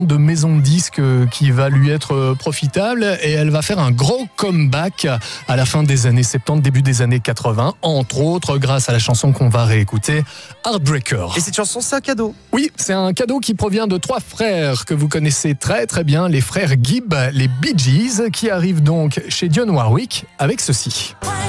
de maison de disques qui va lui être profitable et elle va faire un gros comeback à la fin des années 70, début des années 80, entre autres grâce à la chanson qu'on va réécouter, Heartbreaker. Et cette chanson, c'est un cadeau. Oui, c'est un cadeau qui provient de 3 frères que vous connaissez très très bien, les frères Gibb, les Bee Gees, qui arrivent donc chez Dionne Warwick avec ceci.